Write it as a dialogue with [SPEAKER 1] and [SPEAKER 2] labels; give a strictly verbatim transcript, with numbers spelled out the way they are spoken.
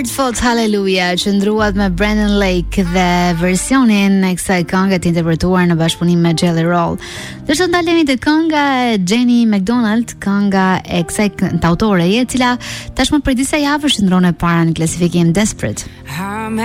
[SPEAKER 1] Hard Fought Hallelujah që ndruat me Brandon Lake dhe versionin e kësaj këngë të interpretuar në bashkëpunim me Jelly Roll. Dhe të ndalemi te kënga e Jenny McDonald, kënga e kësaj kantautore, e cila tashmë për disa javësh ndron e para në klasifikim Desperate.